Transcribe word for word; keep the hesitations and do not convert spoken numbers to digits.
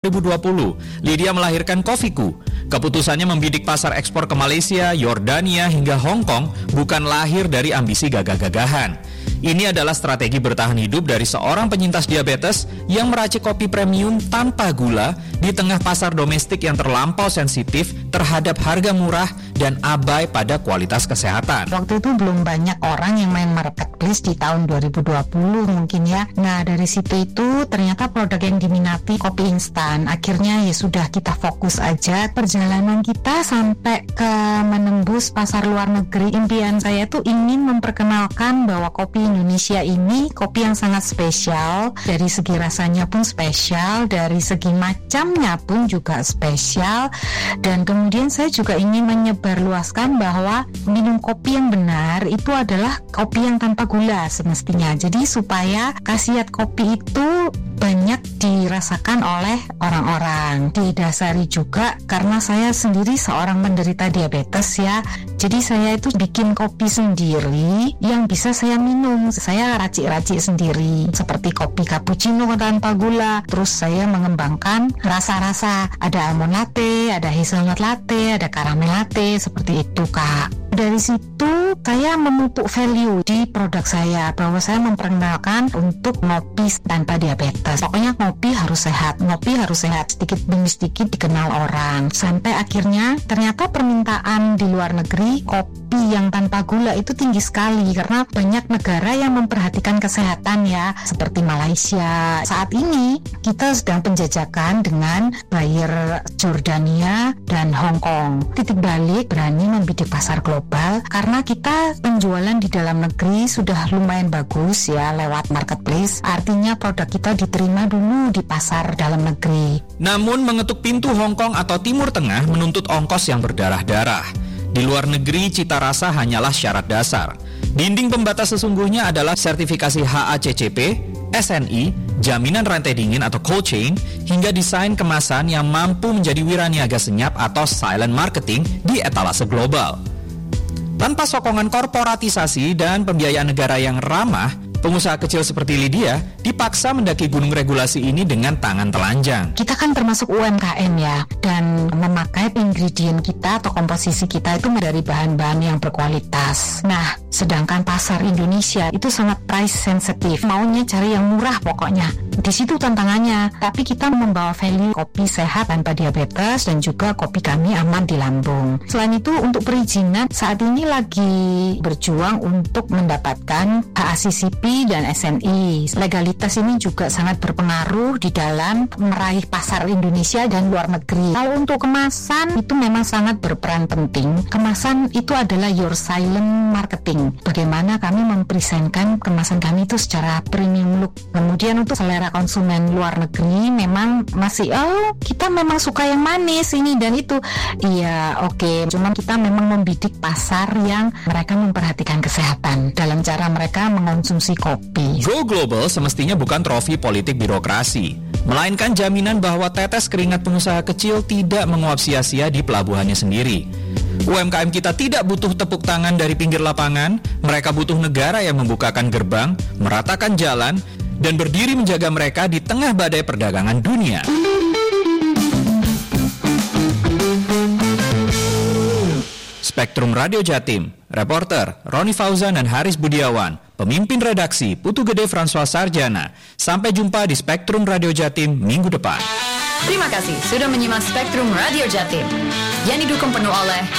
dua ribu dua puluh, Lydia melahirkan Kofiku. Keputusannya membidik pasar ekspor ke Malaysia, Yordania, hingga Hong Kong bukan lahir dari ambisi gagah-gagahan. Ini adalah strategi bertahan hidup dari seorang penyintas diabetes yang meracik kopi premium tanpa gula di tengah pasar domestik yang terlampau sensitif terhadap harga murah dan abai pada kualitas kesehatan. Waktu itu belum banyak orang yang main marketplace di tahun dua ribu dua puluh mungkin ya. Nah dari situ itu ternyata produk yang diminati kopi instan. Akhirnya ya sudah kita fokus aja. Perjalanan kita sampai ke menembus pasar luar negeri. Impian saya tuh ingin memperkenalkan bahwa kopi Indonesia ini kopi yang sangat spesial. Dari segi rasanya pun spesial, dari segi macamnya pun juga spesial. Dan kemudian saya juga ingin menyebarluaskan bahwa minum kopi yang benar itu adalah kopi yang tanpa gula semestinya. Jadi supaya khasiat kopi itu banyak dirasakan oleh orang-orang. Didasari juga karena saya sendiri seorang penderita diabetes ya. Jadi saya itu bikin kopi sendiri yang bisa saya minum. Saya racik-racik sendiri seperti kopi cappuccino tanpa gula. Terus saya mengembangkan rasa-rasa. Ada almond latte, ada hazelnut latte, ada caramel latte, seperti itu Kak. Dari situ saya memupuk value di produk saya bahwa saya memperkenalkan untuk ngopi tanpa diabetes. Pokoknya ngopi harus sehat, ngopi harus sehat, sedikit demi sedikit dikenal orang. Sampai akhirnya ternyata permintaan di luar negeri kopi yang tanpa gula itu tinggi sekali karena banyak negara yang memperhatikan kesehatan ya, seperti Malaysia. Saat ini kita sedang penjajakan dengan buyer Jordania dan Hong Kong. Titik balik berani membidik pasar global karena kita penjualan di dalam negeri sudah lumayan bagus ya lewat marketplace. Artinya produk kita diterima dulu di pasar dalam negeri. Namun mengetuk pintu Hong Kong atau Timur Tengah menuntut ongkos yang berdarah-darah. Di luar negeri cita rasa hanyalah syarat dasar. Dinding pembatas sesungguhnya adalah sertifikasi H A C C P, S N I, jaminan rantai dingin atau cold chain, hingga desain kemasan yang mampu menjadi wiraniaga senyap atau silent marketing di etalase global. Tanpa sokongan korporatisasi dan pembiayaan negara yang ramah, pengusaha kecil seperti Lydia dipaksa mendaki gunung regulasi ini dengan tangan telanjang. Kita kan termasuk U M K M ya, dan memakai ingredient kita atau komposisi kita itu dari bahan-bahan yang berkualitas. Nah, sedangkan pasar Indonesia itu sangat price sensitive, maunya cari yang murah pokoknya. Di situ tantangannya, tapi kita membawa value kopi sehat tanpa diabetes dan juga kopi kami aman di lambung. Selain itu untuk perizinan saat ini lagi berjuang untuk mendapatkan H A C C P dan S N I. Legalitas ini juga sangat berpengaruh di dalam meraih pasar Indonesia dan luar negeri. Kalau untuk kemasan itu memang sangat berperan penting. Kemasan itu adalah your silent marketing. Bagaimana kami mempresentkan kemasan kami itu secara premium look. Kemudian untuk selera konsumen luar negeri memang masih oh kita memang suka yang manis ini dan itu. Iya oke. Okay. Cuman kita memang membidik pasar yang mereka memperhatikan kesehatan dalam cara mereka mengonsumsi kopi. Go Global semestinya bukan trofi politik birokrasi, melainkan jaminan bahwa tetes keringat pengusaha kecil tidak menguap sia-sia di pelabuhannya sendiri. U M K M kita tidak butuh tepuk tangan dari pinggir lapangan, mereka butuh negara yang membukakan gerbang, meratakan jalan, dan berdiri menjaga mereka di tengah badai perdagangan dunia. Spektrum Radio Jatim, reporter Roni Fauzan dan Haris Budiawan, pemimpin redaksi Putu Gede François Sarjana. Sampai jumpa di Spektrum Radio Jatim minggu depan. Terima kasih sudah menyimak Spektrum Radio Jatim yang didukung penuh oleh